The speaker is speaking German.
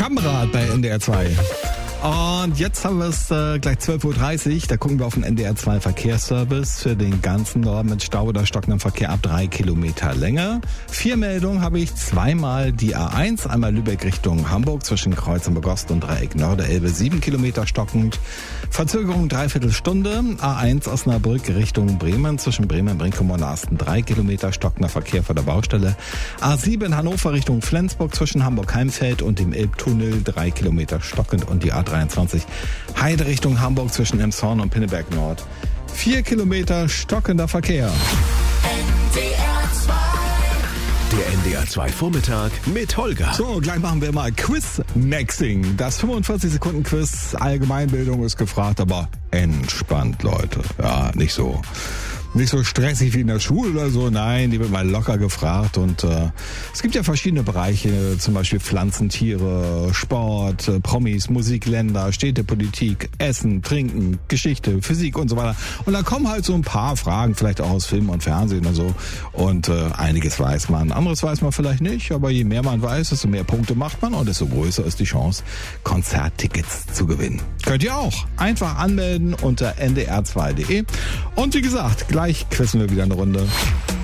Kamerad bei NDR 2. Und jetzt haben wir es gleich 12.30 Uhr. Da gucken wir auf den NDR 2 Verkehrsservice für den ganzen Norden mit Stau oder stockendem Verkehr ab 3 Kilometer Länge. 4 Meldungen habe ich. Zweimal die A1, einmal Lübeck Richtung Hamburg zwischen Kreuzenburg Ost und Dreieck Norderelbe 7 Kilometer stockend. Verzögerung 3/4 Stunde. A1 Osnabrück Richtung Bremen zwischen Bremen, Brinkum und Asten 3 Kilometer stockender Verkehr vor der Baustelle. A7 Hannover Richtung Flensburg zwischen Hamburg-Heimfeld und dem Elbtunnel 3 Kilometer stockend und die A23 Heide Richtung Hamburg zwischen Emshorn und Pinneberg Nord 4 Kilometer stockender Verkehr. Der NDR 2 Vormittag mit Holger. So, gleich machen wir mal Quiz-Maxing. Das 45-Sekunden-Quiz. Allgemeinbildung ist gefragt, aber entspannt, Leute. Ja, nicht so stressig wie in der Schule oder so. Nein, die wird mal locker gefragt. Und es gibt ja verschiedene Bereiche, zum Beispiel Pflanzen, Tiere, Sport, Promis, Musik, Länder, Städtepolitik, Essen, Trinken, Geschichte, Physik und so weiter. Und da kommen halt so ein paar Fragen, vielleicht auch aus Film und Fernsehen und so. Und einiges weiß man, anderes weiß man vielleicht nicht. Aber je mehr man weiß, desto mehr Punkte macht man und desto größer ist die Chance, Konzerttickets zu gewinnen. Könnt ihr auch einfach anmelden unter ndr2.de. Und wie gesagt, gleich quizzen wir wieder eine Runde.